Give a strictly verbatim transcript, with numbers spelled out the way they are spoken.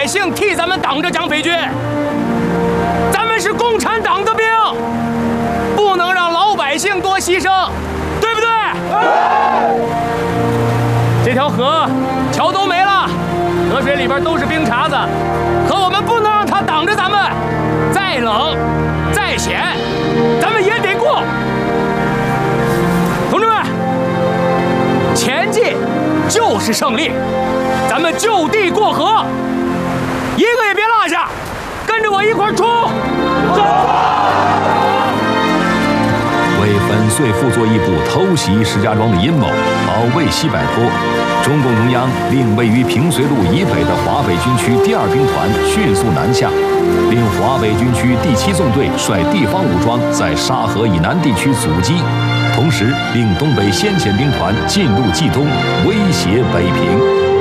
姓替咱们挡着蒋匪军。咱们是共产党的兵，不能让老百姓多牺牲，对不对？这条河桥都没了，河水里边都是冰碴子，可我们不能让它挡着咱们。再冷再险，咱们也得过。同志们，前进就是胜利，咱们就地过河，一个也别落下，跟着我一块儿冲！ 为粉碎傅作义部偷袭石家庄的阴谋，保卫西柏坡，中共中央令位于平绥路以北的华北军区第二兵团迅速南下，令华北军区第七纵队率地方武装在沙河以南地区阻击，同时令东北先遣兵团进入冀东，威胁北平。